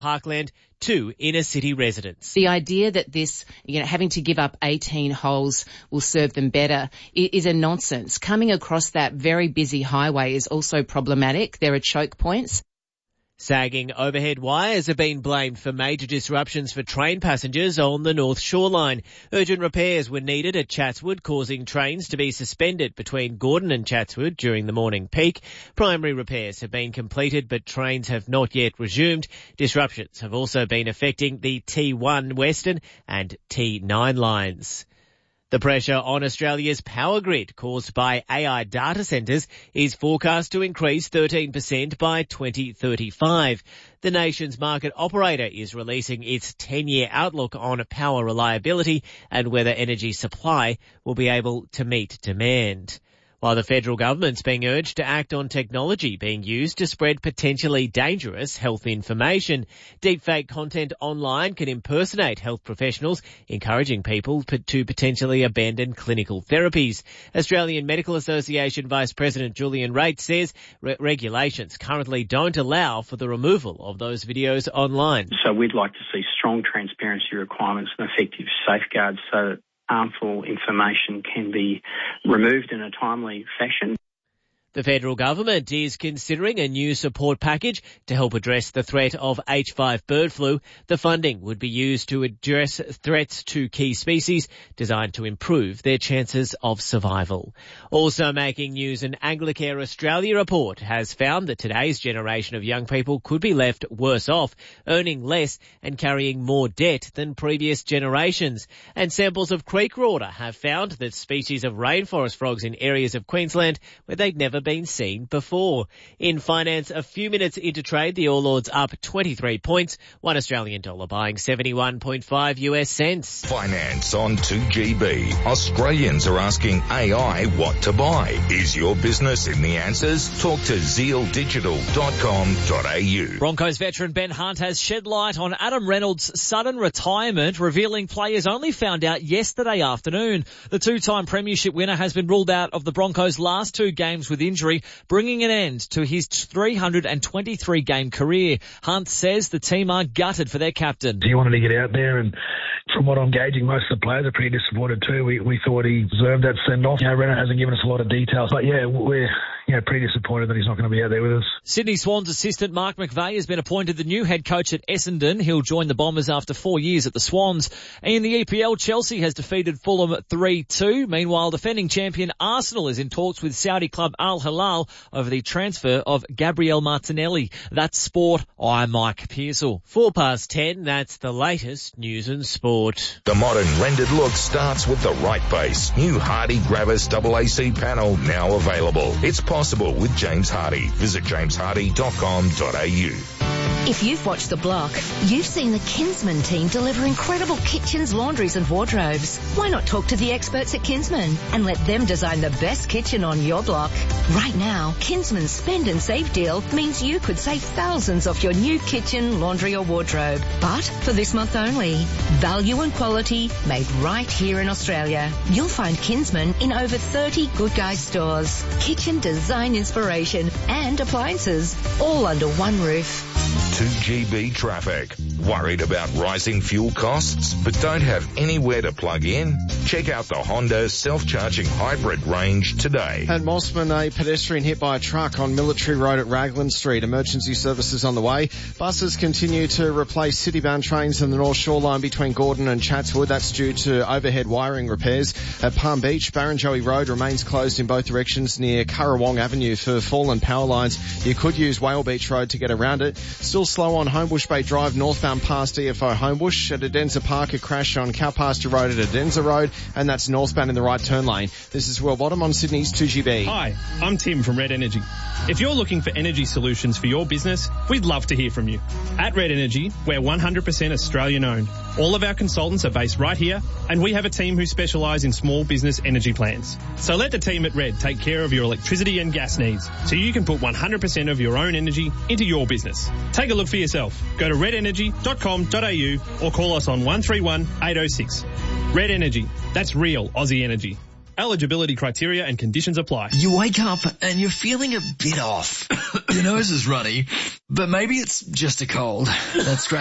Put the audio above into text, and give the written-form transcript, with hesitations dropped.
Parkland to inner city residents. The idea that this, having to give up 18 holes will serve them better is a nonsense. Coming across that very busy highway is also problematic. There are choke points. Sagging overhead wires have been blamed for major disruptions for train passengers on the North Shoreline. Urgent repairs were needed at Chatswood, causing trains to be suspended between Gordon and Chatswood during the morning peak. Primary repairs have been completed, but trains have not yet resumed. Disruptions have also been affecting the T1 Western and T9 lines. The pressure on Australia's power grid caused by AI data centres is forecast to increase 13% by 2035. The nation's market operator is releasing its 10-year outlook on power reliability and whether energy supply will be able to meet demand. While the federal government's being urged to act on technology being used to spread potentially dangerous health information. Deepfake content online can impersonate health professionals, encouraging people to potentially abandon clinical therapies. Australian Medical Association Vice President Julian Raitt says regulations currently don't allow for the removal of those videos online. So we'd like to see strong transparency requirements and effective safeguards so that harmful information can be removed in a timely fashion. The federal government is considering a new support package to help address the threat of H5 bird flu. The funding would be used to address threats to key species designed to improve their chances of survival. Also making news, an Anglicare Australia report has found that today's generation of young people could be left worse off, earning less and carrying more debt than previous generations. And samples of creek water have found that species of rainforest frogs in areas of Queensland where they'd never been seen before. In finance, a few minutes into trade, the All Ords up 23 points, $1 Australian dollar buying 71.5 US cents. Finance on 2GB. Australians are asking AI what to buy. Is your business in the answers? Talk to zealdigital.com.au. Broncos veteran Ben Hunt has shed light on Adam Reynolds' sudden retirement, revealing players only found out yesterday afternoon. The two-time premiership winner has been ruled out of the Broncos' last two games with injury, bringing an end to his 323-game career. Hunt says the team are gutted for their captain. He wanted to get out there, and from what I'm gauging, most of the players are pretty disappointed too. We thought he deserved that send-off. Reynolds hasn't given us a lot of details, but we're pretty disappointed that he's not going to be out there with us. Sydney Swans assistant Mark McVeigh has been appointed the new head coach at Essendon. He'll join the Bombers after 4 years at the Swans. In the EPL, Chelsea has defeated Fulham 3-2. Meanwhile, defending champion Arsenal is in talks with Saudi club Al Hilal over the transfer of Gabriel Martinelli. That's sport. I'm Mike Pearsall. 10:04, that's the latest news and sport. The modern rendered look starts with the right base. New Hardy Gravis AAC panel now available. It's possible with James Hardy. Visit jameshardy.com.au. If you've watched The Block, you've seen the Kinsman team deliver incredible kitchens, laundries and wardrobes. Why not talk to the experts at Kinsman and let them design the best kitchen on your block? Right now, Kinsman's Spend and Save deal means you could save thousands off your new kitchen, laundry or wardrobe. But for this month only, value and quality made right here in Australia. You'll find Kinsman in over 30 Good Guys stores. Kitchen design inspiration and appliances, all under one roof. 2GB traffic. Worried about rising fuel costs but don't have anywhere to plug in? Check out the Honda self-charging hybrid range today. At Mossman, a pedestrian hit by a truck on Military Road at Raglan Street. Emergency services on the way. Buses continue to replace city-bound trains in the North Shoreline between Gordon and Chatswood. That's due to overhead wiring repairs. At Palm Beach, Barrenjoey Road remains closed in both directions near Currawong Avenue for fallen power lines. You could use Whale Beach Road to get around it. Still slow on Homebush Bay Drive northbound past EFO Homebush. At Adenza Park, a crash on Cowpasture Road at Adenza Road, and that's northbound in the right turn lane. This is Will Bottom on Sydney's 2GB. Hi, I'm Tim from Red Energy. If you're looking for energy solutions for your business, we'd love to hear from you. At Red Energy, we're 100% Australian owned. All of our consultants are based right here, and we have a team who specialise in small business energy plans. So let the team at Red take care of your electricity and gas needs, so you can put 100% of your own energy into your business. Take a look for yourself. Go to redenergy.com.au or call us on 131 806. Red Energy. That's real Aussie energy. Eligibility criteria and conditions apply. You wake up and you're feeling a bit off. Your nose is runny, But maybe it's just a cold. That's great.